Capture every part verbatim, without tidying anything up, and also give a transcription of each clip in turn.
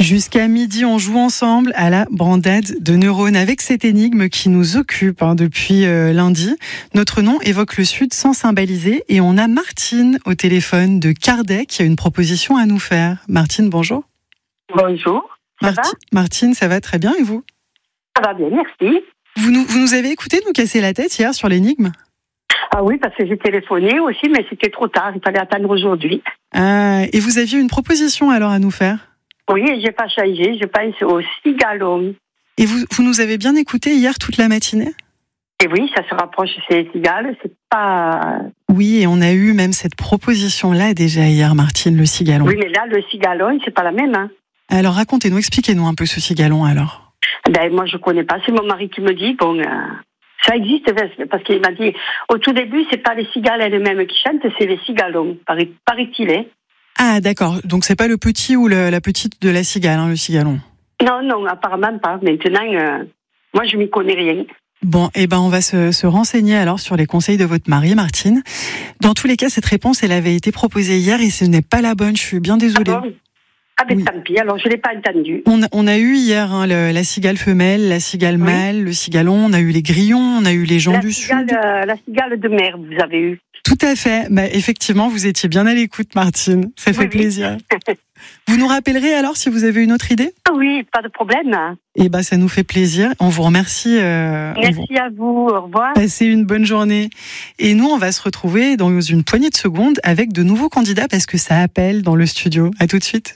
Jusqu'à midi, on joue ensemble à la brandade de neurones avec cette énigme qui nous occupe hein, depuis euh, lundi. Notre nom évoque le Sud sans symboliser et on a Martine au téléphone de Cardec qui a une proposition à nous faire. Martine, bonjour. Bonjour. Ça Marti- va Martine, ça va très bien et vous ? Ça va bien, merci. Vous nous, vous nous avez écouté nous casser la tête hier sur l'énigme ? Ah oui, parce que j'ai téléphoné aussi, mais c'était trop tard, il fallait attendre aujourd'hui. Ah, et vous aviez une proposition alors à nous faire ? Oui, et j'ai pas changé, je pense au cigalon. Et vous, vous nous avez bien écouté hier toute la matinée ? Et oui, ça se rapproche, c'est les cigales, c'est pas... Oui, et on a eu même cette proposition-là déjà hier, Martine, le cigalon. Oui, mais là, le cigalon, c'est pas la même, hein. Alors racontez-nous, expliquez-nous un peu ce cigalon alors. Ben, moi, je connais pas, c'est mon mari qui me dit, bon... Euh... Ça existe, parce qu'il m'a dit, au tout début, c'est pas les cigales elles-mêmes qui chantent, c'est les cigalons, paraît-il. Hein. Ah, d'accord. Donc, c'est pas le petit ou le, la petite de la cigale, hein, le cigalon. Non, non, apparemment pas. Maintenant, euh, moi, je m'y connais rien. Bon, eh ben, on va se, se renseigner alors sur les conseils de votre mari, Martine. Dans tous les cas, cette réponse, elle avait été proposée hier et ce n'est pas la bonne. Je suis bien désolée. Ah bon ? Ah ben Oui. tant pis, alors je ne l'ai pas entendu. On a, on a eu hier hein, le, la cigale femelle, la cigale Oui. mâle, le cigalon, on a eu les grillons, on a eu les gens La du cigale, Sud. euh, la cigale de mer, vous avez eu. Tout à fait. Bah, effectivement, vous étiez bien à l'écoute, Martine. Ça fait Oui, oui. plaisir. Vous nous rappellerez alors si vous avez une autre idée ? Ah oui, pas de problème. Eh ben, ça nous fait plaisir. On vous remercie. Euh, on vous- Merci à vous, au revoir. Passez une bonne journée. Et nous, on va se retrouver dans une poignée de secondes avec de nouveaux candidats parce que ça appelle dans le studio. À tout de suite.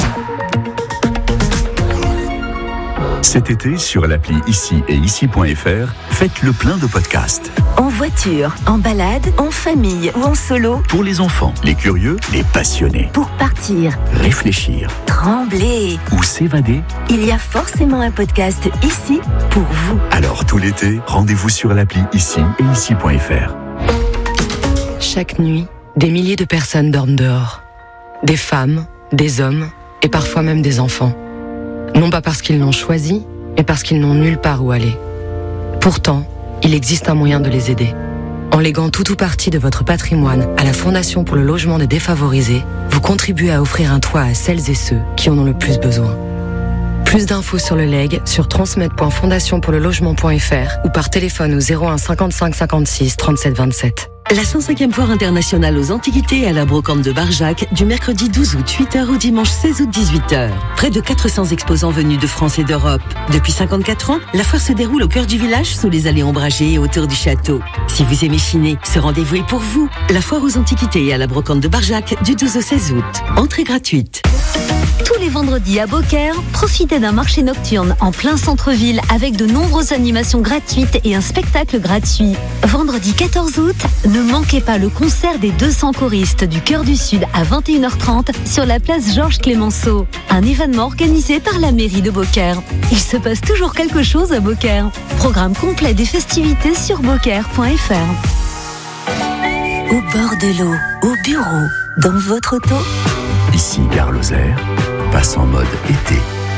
Cet été, sur l'appli Ici et Ici.fr, faites le plein de podcasts. En voiture, en balade, en famille ou en solo. Pour les enfants, les curieux, les passionnés. Pour partir, Réfléchir trembler. ou s'évader. Il y a forcément un podcast ici pour vous. Alors tout l'été, rendez-vous sur l'appli Ici et Ici.fr. Chaque nuit, des milliers de personnes dorment dehors. Des femmes, des hommes et parfois même des enfants. Non pas parce qu'ils l'ont choisi, mais parce qu'ils n'ont nulle part où aller. Pourtant, il existe un moyen de les aider. En léguant tout ou partie de votre patrimoine à la Fondation pour le logement des défavorisés, vous contribuez à offrir un toit à celles et ceux qui en ont le plus besoin. Plus d'infos sur le legs sur transmettre point fondation pour le logement point f r ou par téléphone au zéro un cinquante-cinq cinquante-six trente-sept vingt-sept. La cent cinquième foire internationale aux Antiquités à la Brocante de Barjac, du mercredi douze août huit heures au dimanche seize août dix-huit heures. Près de quatre cents exposants venus de France et d'Europe. Depuis cinquante-quatre ans, la foire se déroule au cœur du village, sous les allées ombragées et autour du château. Si vous aimez chiner, ce rendez-vous est pour vous. La foire aux Antiquités à la Brocante de Barjac, du douze au seize août. Entrée gratuite. Tous les vendredis à Beaucaire, profitez d'un marché nocturne en plein centre-ville avec de nombreuses animations gratuites et un spectacle gratuit. Vendredi quatorze août, ne manquez pas le concert des deux cents choristes du Cœur du Sud à vingt et une heures trente sur la place Georges Clémenceau. Un événement organisé par la mairie de Beaucaire. Il se passe toujours quelque chose à Beaucaire. Programme complet des festivités sur beaucaire point f r. Au bord de l'eau, au bureau, dans votre auto. Ici, Gare Lozère, passe en mode été.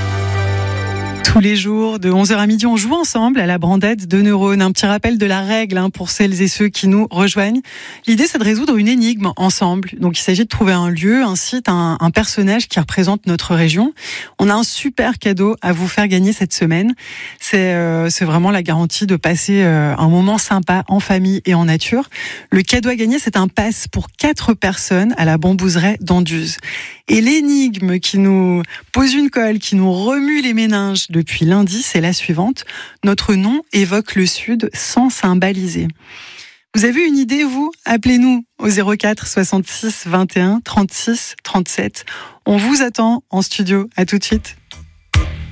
Tous les jours, de onze heures à midi, on joue ensemble à la brandade de neurones. Un petit rappel de la règle hein, pour celles et ceux qui nous rejoignent. L'idée, c'est de résoudre une énigme ensemble. Donc, il s'agit de trouver un lieu, un site, un, un personnage qui représente notre région. On a un super cadeau à vous faire gagner cette semaine. C'est, euh, c'est vraiment la garantie de passer euh, un moment sympa en famille et en nature. Le cadeau à gagner, c'est un pass pour quatre personnes à la Bambouseraie d'Anduze. Et l'énigme qui nous pose une colle, qui nous remue les méninges depuis lundi, c'est la suivante. Notre nom évoque le Sud sans symboliser. Vous avez une idée, vous ? Appelez-nous au zéro quatre soixante-six vingt et un trente-six trente-sept. On vous attend en studio. À tout de suite.